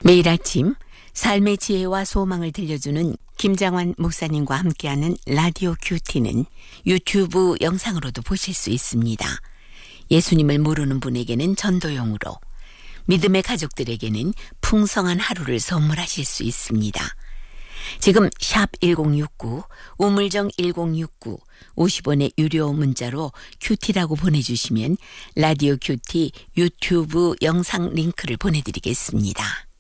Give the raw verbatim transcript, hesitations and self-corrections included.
매일 아침 삶의 지혜와 소망을 들려주는 김장환 목사님과 함께하는 라디오 큐티는 유튜브 영상으로도 보실 수 있습니다. 예수님을 모르는 분에게는 전도용으로, 믿음의 가족들에게는 풍성한 하루를 선물하실 수 있습니다. 지금 샵 일공육구, 우물정 일공육구, 오십 원의 유료 문자로 큐티라고 보내주시면 라디오 큐티 유튜브 영상 링크를 보내드리겠습니다.